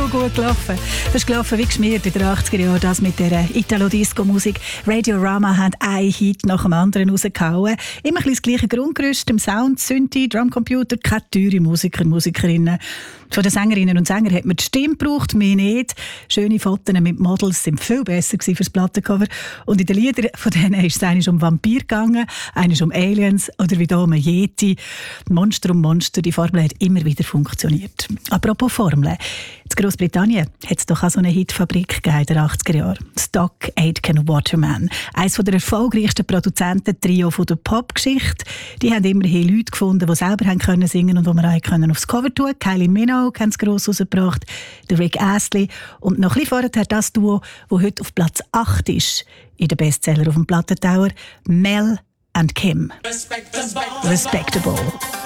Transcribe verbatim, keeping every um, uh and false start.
so gut gelaufen. Das ist gelaufen wie geschmiert in den achtziger Jahren, das mit der Italo-Disco-Musik. Radiorama haben einen Hit nach dem anderen rausgehauen. Immer ein bisschen das gleiche Grundgerüst, im Sound, Synthi, Drumcomputer, keine teure Musiker, Musikerinnen. Von den Sängerinnen und Sängern hat man die Stimme gebraucht, mehr nicht. Schöne Fotos mit Models sind viel besser für das Plattencover. Und in den Liedern von denen ist es eines um Vampir gegangen, eines um Aliens oder wie hier um Yeti. Monster um Monster, die Formel hat immer wieder funktioniert. Apropos Formeln. In Großbritannien hat es doch auch so eine Hitfabrik gegeben in den achtziger Jahren. Stock Aitken Waterman. Eines der erfolgreichsten Produzenten-Trio der Popgeschichte. Die haben immerhin Leute gefunden, die selber haben können singen und die man auch aufs Cover tun konnten. Kylie Minogue haben es gross rausgebracht, der Rick Astley und noch ein bisschen vorher das Duo, das heute auf Platz acht ist, in den Bestseller auf dem Plattentauer, Mel and Kim. Respectable. Respectable.